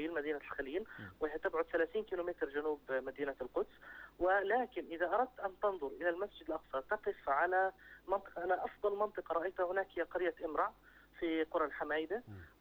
الخليل، مدينة الخليل، وهي تبعد 30 كيلومتر جنوب مدينة القدس. ولكن إذا أردت أن تنظر إلى المسجد الأقصى تقف على منطقة، أنا أفضل منطقة رأيتها هناك هي قرية إمرع في قرى الحمايدة،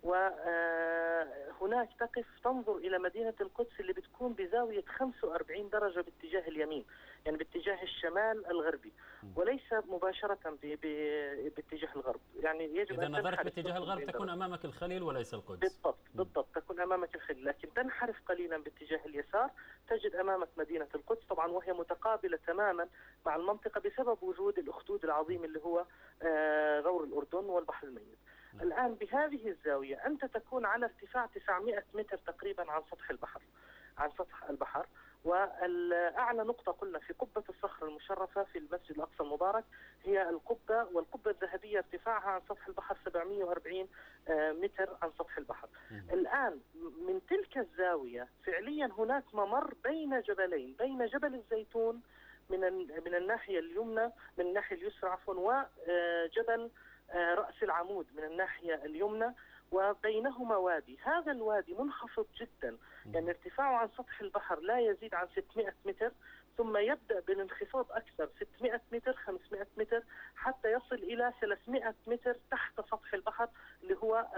وهناك تقف تنظر إلى مدينة القدس اللي بتكون بزاوية 45 درجة باتجاه اليمين، يعني باتجاه الشمال الغربي، وليس مباشرة باتجاه الغرب. يعني يجب إذا أن نظرت تنحرف باتجاه الغرب تكون أمامك الخليل وليس القدس. بالضبط تكون أمامك الخليل، لكن تنحرف قليلا باتجاه اليسار تجد أمامك مدينة القدس طبعا، وهي متقابلة تماما مع المنطقة بسبب وجود الأخدود العظيم اللي هو غور الأردن والبحر الميت. الآن بهذه الزاوية أنت تكون على ارتفاع 900 متر تقريبا عن سطح البحر. والأعلى نقطة قلنا في قبة الصخر المشرفة في المسجد الأقصى المبارك هي القبة، والقبة الذهبية ارتفاعها عن سطح البحر 740 متر عن سطح البحر. الآن من تلك الزاوية فعليا هناك ممر بين جبلين، بين جبل الزيتون من الناحية اليمنى، من الناحية اليسرى عفوا، وجبل رأس العمود من الناحية اليمنى، وبينهما وادي. هذا الوادي منخفض جدا، يعني ارتفاعه عن سطح البحر لا يزيد عن 600 متر، ثم يبدأ بالانخفاض أكثر 600 متر 500 متر حتى يصل إلى 300 متر تحت سطح البحر اللي هو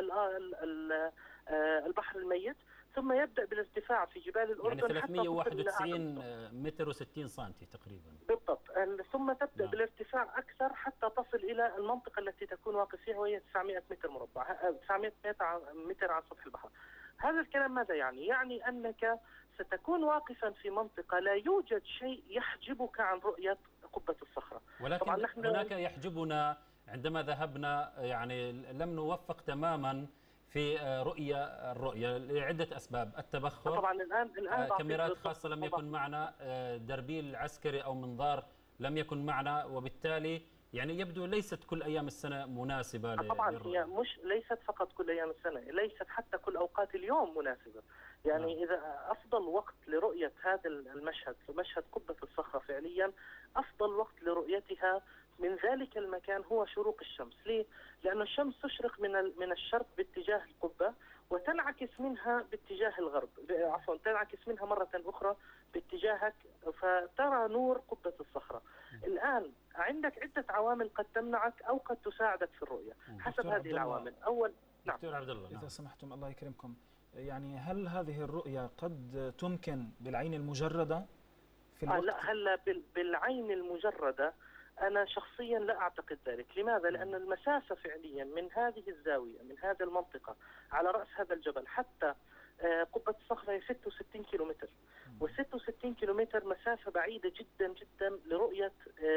البحر الميت، ثم يبدأ بالارتفاع في جبال الأردن يعني حتى تصل إلى 391 متر و60 سنتي تقريبا. بالضبط. ثم تبدأ بالارتفاع أكثر حتى تصل إلى المنطقة التي تكون واقف فيها، وهي 900 متر مربع، 900 متر عن سطح البحر. هذا الكلام ماذا يعني؟ يعني أنك ستكون واقفا في منطقة لا يوجد شيء يحجبك عن رؤية قبة الصخرة. ولكن طبعا نحن هناك يحجبنا عندما ذهبنا، يعني لم نوفق تماما في الرؤية لعدة أسباب. التبخر طبعا الآن كاميرات خاصة لم يكن معنا، دربيل عسكري أو منظار لم يكن معنا، وبالتالي يعني يبدو ليست كل أيام السنة مناسبة طبعا هي مش ليست فقط كل أيام السنة، ليست حتى كل أوقات اليوم مناسبة. يعني إذا أفضل وقت لرؤية هذا المشهد، مشهد قبة الصخرة فعليا أفضل وقت لرؤيتها من ذلك المكان هو شروق الشمس. ليه؟ لأن الشمس تشرق من الشرق باتجاه القبة وتنعكس منها باتجاه الغرب، عفوا تنعكس منها مرة أخرى باتجاهك، فترى نور قبة الصخرة. الآن عندك عدة عوامل قد تمنعك أو قد تساعدك في الرؤية حسب هذه العوامل. دكتور عبد الله، إذا سمحتم الله يكرمكم، يعني هل هذه الرؤية قد تمكن بالعين المجردة في الوقت؟ لا، هلا بالعين المجردة أنا شخصيا لا أعتقد ذلك. لماذا؟ لأن المسافة فعليا من هذه الزاوية، من هذه المنطقة على رأس هذا الجبل حتى قبة الصخرة هي 66 كيلومتر، و66 كيلومتر مسافة بعيدة جدا جدا لرؤية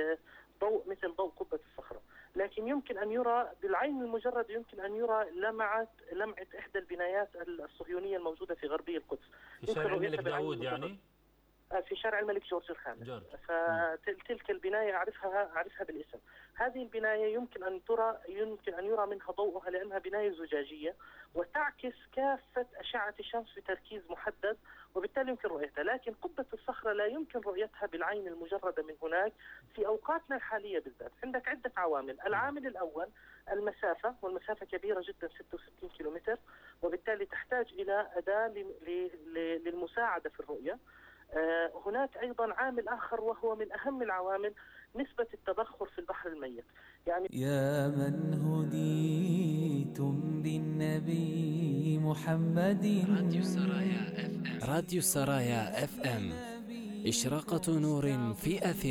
ضوء مثل ضوء قبة الصخرة. لكن يمكن أن يرى بالعين المجرد، يمكن أن يرى لمعة إحدى البنايات الصهيونية الموجودة في غربي القدس في شارع الملك داود، يعني في شارع الملك جورج الخامس. فتلك البناية أعرفها بالاسم. هذه البناية يمكن أن يرى منها ضوءها لأنها بناية زجاجية وتعكس كافة أشعة الشمس بتركيز محدد، وبالتالي يمكن رؤيتها. لكن قبة الصخرة لا يمكن رؤيتها بالعين المجردة من هناك في أوقاتنا الحالية بالذات. عندك عدة عوامل. العامل الأول المسافة، والمسافة كبيرة جدا 66 كيلومتر، وبالتالي تحتاج إلى أداة للمساعدة في الرؤية. هناك أيضا عامل آخر وهو من أهم العوامل، نسبة التبخر في البحر الميت. يعني يا من هديتم بالنبي محمد. راديو السرايا اف ام، إشراقة نور في أثير.